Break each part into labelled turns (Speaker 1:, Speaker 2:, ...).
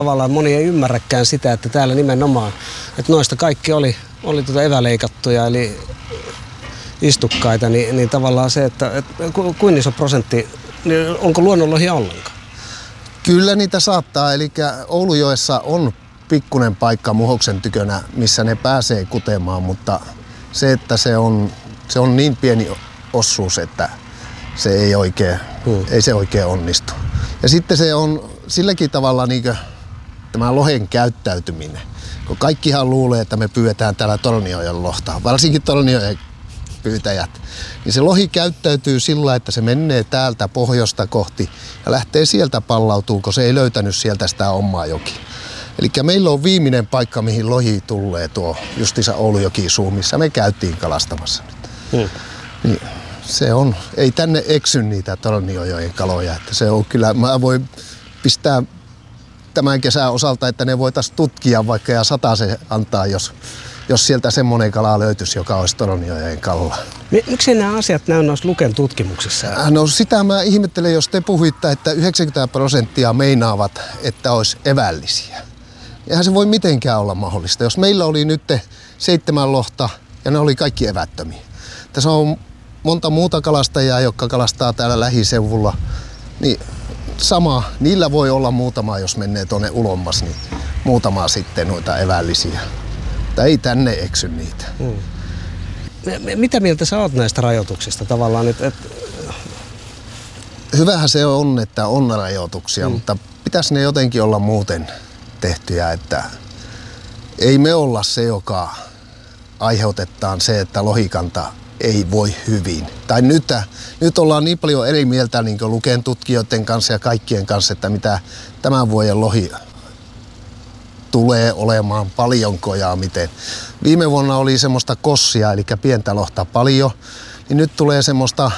Speaker 1: Tavallaan moni ei ymmärräkään sitä, että täällä nimenomaan, että noista kaikki oli eväleikattuja, eli istukkaita, niin tavallaan se, että kuinka iso prosentti, niin onko luonnonlohia ollenkaan?
Speaker 2: Kyllä niitä saattaa, eli Oulujoessa on pikkunen paikka Muhoksen tykönä, missä ne pääsee kutemaan, mutta se, että se on niin pieni osuus, että se ei se oikein onnistu. Ja sitten se on silläkin tavalla niin tämä lohen käyttäytyminen, kun kaikkihan luulee, että me pyydetään täällä Tornionjoen lohta, varsinkin Tornionjoen pyytäjät, niin se lohi käyttäytyy sillä, että se menee täältä pohjoista kohti ja lähtee sieltä pallautumaan, kun se ei löytänyt sieltä sitä omaa joki. Eli meillä on viimeinen paikka, mihin lohi tulee tuo justiinsa Oulujokisuun, missä me käytiin kalastamassa nyt. Niin, se on, ei tänne eksy niitä Tornionjoen kaloja, että se on kyllä, mä voin pistää tämän kesän osalta, että ne voitaisiin tutkia vaikka ja 100 se antaa, jos sieltä semmoinen kala löytyisi, joka olisi Tornionjoen kalla.
Speaker 1: Miksi nämä asiat näy noissa Luken tutkimuksissa?
Speaker 2: No sitä mä ihmettelen, jos te puhuitte, että 90% meinaavat, että olisi evällisiä. Eihän se voi mitenkään olla mahdollista. Jos meillä oli nyt 7 lohta ja ne oli kaikki evättömiä. Tässä on monta muuta kalastajaa, jotka kalastaa täällä lähiseuvulla, niin sama, niillä voi olla muutama, jos menee tuonne ulommas, niin muutama sitten noita evällisiä. Tai ei tänne eksy niitä.
Speaker 1: Mitä mieltä sä oot näistä rajoituksista tavallaan?
Speaker 2: Hyvähän se on, että on rajoituksia, mutta pitäisi ne jotenkin olla muuten tehtyjä, että ei me olla se, joka aiheutetaan se, että lohikanta ei voi hyvin. Tai nyt ollaan niin paljon eri mieltä niin kuin Luken tutkijoiden kanssa ja kaikkien kanssa, että mitä tämän vuoden lohi tulee olemaan, paljonko ja miten. Viime vuonna oli semmoista kossia, eli pientä lohta paljon, niin nyt tulee semmoista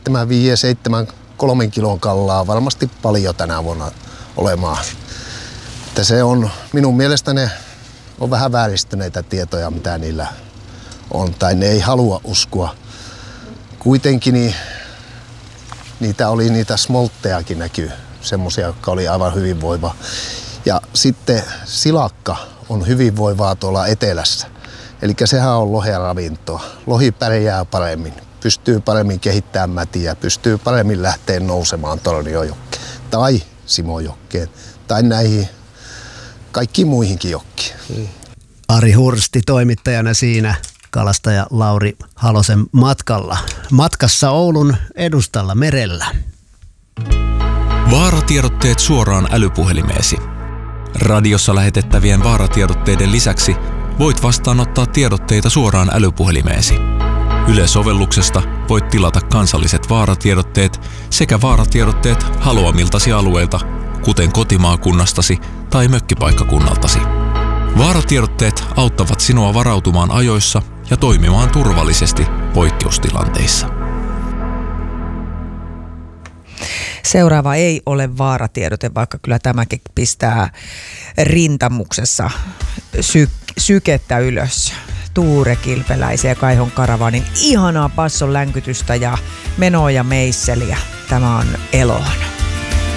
Speaker 2: 7-3 kilon kallaa varmasti paljon tänä vuonna olemaan. Että se on, minun mielestäni on vähän vääristyneitä tietoja, mitä niillä on, tai ne ei halua uskoa. Kuitenkin niitä smolttejakin näkyy, semmoisia, jotka oli aivan hyvinvoiva. Ja sitten silakka on hyvinvoivaa tuolla etelässä. Eli sehän on lohen ravintoa. Lohi pärjää paremmin, pystyy paremmin kehittämään mätiä, pystyy paremmin lähteä nousemaan Tornionjokkeen tai Simojokkeen tai näihin kaikkiin muihinkin jokkiin.
Speaker 3: Ari Hursti toimittajana siinä, kalastaja Lauri Halosen matkassa Oulun edustalla merellä.
Speaker 4: Vaaratiedotteet suoraan älypuhelimeesi. Radiossa lähetettävien vaaratiedotteiden lisäksi voit vastaanottaa tiedotteita suoraan älypuhelimeesi. Yle-sovelluksesta voit tilata kansalliset vaaratiedotteet sekä vaaratiedotteet haluamiltasi alueilta, kuten kotimaakunnastasi tai mökkipaikkakunnaltasi. Vaaratiedotteet auttavat sinua varautumaan ajoissa ja toimimaan turvallisesti poikkeustilanteissa.
Speaker 5: Seuraava ei ole vaaratiedote, vaikka kyllä tämäkin pistää rintamuksessa sykettä ylös. Tuure Kilpeläisen ja Kaihon Karavanin ihanaa basson länkytystä ja menoa ja meisseliä. Tämä on Eloon.